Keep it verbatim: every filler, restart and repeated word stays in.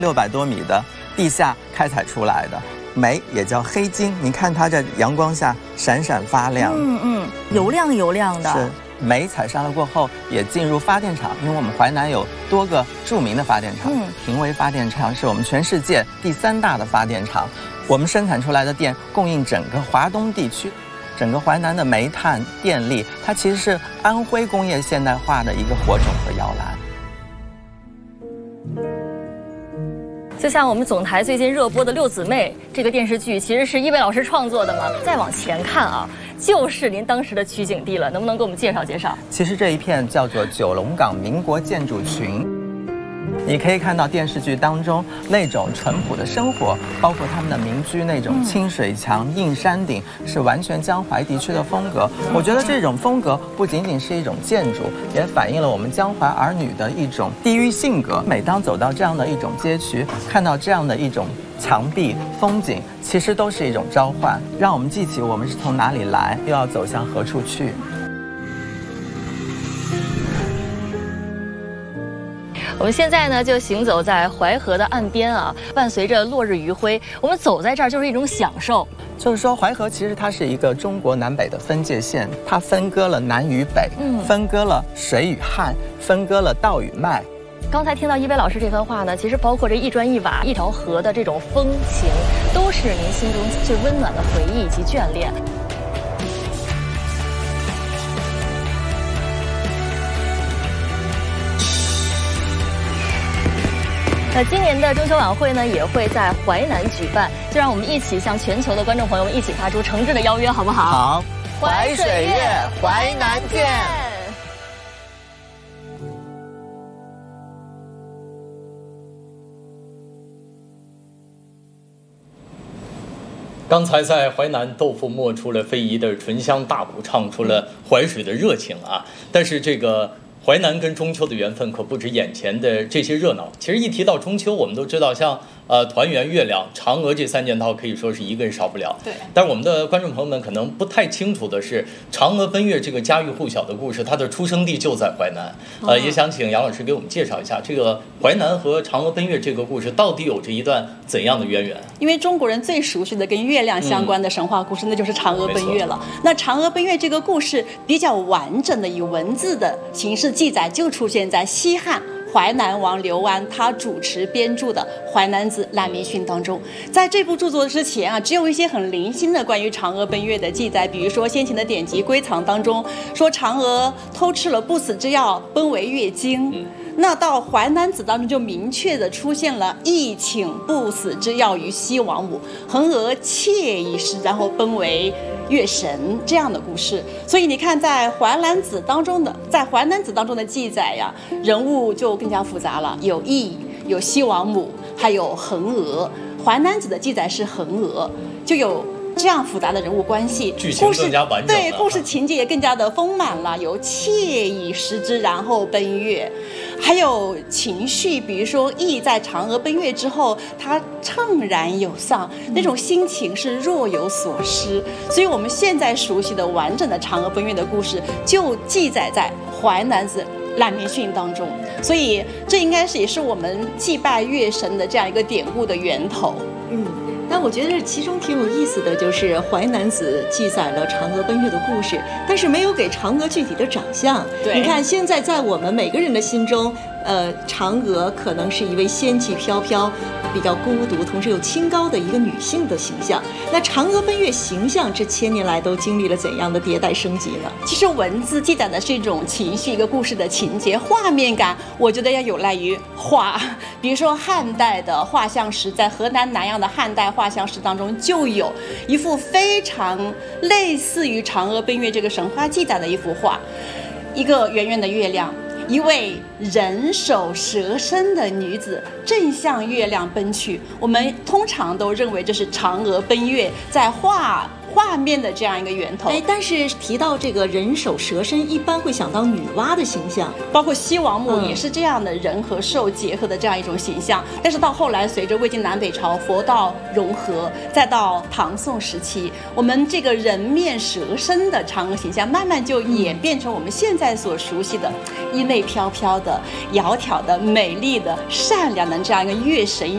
六百多米的地下开采出来的。煤也叫黑金，你看它在阳光下闪闪发亮， 嗯嗯，油亮油亮的。 是煤采上了过后，也进入发电厂，因为我们淮南有多个著名的发电厂，嗯，平威发电厂是我们全世界第三大的发电厂，我们生产出来的电供应整个华东地区。整个淮南的煤炭电力，它其实是安徽工业现代化的一个火种和摇篮。 就像我们总台最近热播的《六姊妹》这个电视剧，其实是一伟老师创作的嘛。再往前看啊，就是您当时的取景地了，能不能给我们介绍介绍？ 其实这一片叫做九龙岗民国建筑群。你可以看到电视剧当中那种淳朴的生活，包括他们的民居那种清水墙、硬山顶，是完全江淮地区的风格。我觉得这种风格不仅仅是一种建筑，也反映了我们江淮儿女的一种地域性格。每当走到这样的一种街区，看到这样的一种墙壁风景，其实都是一种召唤，让我们记起我们是从哪里来，又要走向何处去。 我们现在呢就行走在淮河的岸边啊，伴随着落日余晖，我们走在这儿就是一种享受。 就是说，淮河其实它是一个中国南北的分界线，它分割了南与北，嗯，分割了水与汉，分割了道与脉。 刚才听到一伟老师这番话呢，其实包括这一砖一瓦、一条河的这种风情，都是您心中最温暖的回忆以及眷恋。那今年的中秋晚会呢，也会在淮南举办，就让我们一起向全球的观众朋友们一起发出诚挚的邀约，好不好？ 好， 淮水月，淮南见。 刚才在淮南，豆腐磨出了非遗的醇香，大鼓唱出了淮水的热情啊！但是这个淮南跟中秋的缘分可不止眼前的这些热闹。其实一提到中秋，我们都知道像呃团圆、月亮、嫦娥这三件套可以说是一个也少不了。 对。 但是我们的观众朋友们可能不太清楚的是，嫦娥奔月这个家喻户晓的故事，它的出生地就在淮南。呃，也想请杨老师给我们介绍一下这个淮南和嫦娥奔月这个故事到底有着一段怎样的渊源？ 因为中国人最熟悉的跟月亮相关的神话故事，嗯、那就是嫦娥奔月了。那嫦娥奔月这个故事比较完整的以文字的形式记载，就出现在西汉淮南王刘安他主持编著的《淮南子·览明训》当中。在这部著作之前啊，只有一些很零星的关于嫦娥奔月的记载，比如说先秦的典籍《归藏》当中说嫦娥偷吃了不死之药，奔为月经。嗯那到《淮南子》当中就明确的出现了亦请不死之药于西王母，恒娥窃一食，然后奔为月神这样的故事。所以你看，在《淮南子》当中的，在《淮南子》当中的记载呀，人物就更加复杂了，有羿，有西王母，还有恒娥。《淮南子》的记载是恒娥，就有这样复杂的人物关系， 剧情更加完整了， 对，故事情节也更加的丰满了，有窃以食之，然后奔月，还有情绪，比如说羿在嫦娥奔月之后，他怅然有丧，那种心情是若有所失。所以我们现在熟悉的完整的嫦娥奔月的故事，就记载在《淮南子·览明训》当中。所以这应该是也是我们祭拜月神的这样一个典故的源头。 嗯。但我觉得其中挺有意思的，就是《淮南子》记载了嫦娥奔月的故事，但是没有给嫦娥具体的长相。 对， 你看现在在我们每个人的心中，呃，嫦娥可能是一位仙气飘飘、比较孤独，同时又清高的一个女性的形象。那嫦娥奔月形象这千年来都经历了怎样的迭代升级呢？ 其实文字记载的是一种情绪，一个故事的情节，画面感，我觉得要有赖于画。比如说汉代的画像石，在河南南阳的汉代画像石当中就有一幅非常类似于嫦娥奔月这个神话记载的一幅画，一个圆圆的月亮，一位人手蛇身的女子正向月亮奔去，我们通常都认为这是嫦娥奔月在画画面的这样一个源头。 哎，但是提到这个人手蛇身，一般会想到女娲的形象， 包括西王母也是这样的人和兽结合的这样一种形象。嗯、但是到后来，随着魏晋南北朝佛道融合，再到唐宋时期，我们这个人面蛇身的嫦娥形象，慢慢就演变成我们现在所熟悉的衣袂飘飘的、窈窕的、美丽的、善良的这样一个月神。